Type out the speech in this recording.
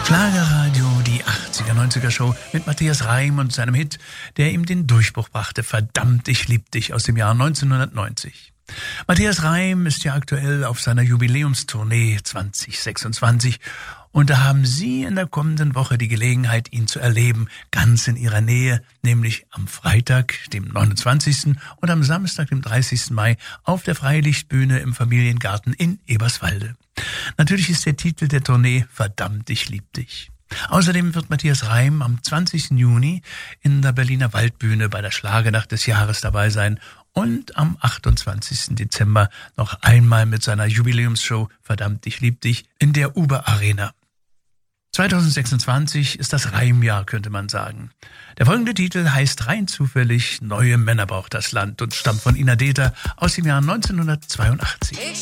Schlagerradio, die 80er, 90er Show mit Matthias Reim und seinem Hit, der ihm den Durchbruch brachte. Verdammt, ich lieb dich aus dem Jahr 1990. Matthias Reim ist ja aktuell auf seiner Jubiläumstournee 2026 und da haben Sie in der kommenden Woche die Gelegenheit, ihn zu erleben, ganz in Ihrer Nähe, nämlich am Freitag, dem 29. und am Samstag, dem 30. Mai auf der Freilichtbühne im Familiengarten in Eberswalde. Natürlich ist der Titel der Tournee Verdammt, ich lieb dich. Außerdem wird Matthias Reim am 20. Juni in der Berliner Waldbühne bei der Schlagernacht des Jahres dabei sein und am 28. Dezember noch einmal mit seiner Jubiläumsshow Verdammt, ich lieb dich in der Uber Arena. 2026 ist das Reimjahr, könnte man sagen. Der folgende Titel heißt rein zufällig Neue Männer braucht das Land und stammt von Ina Deta aus dem Jahr 1982.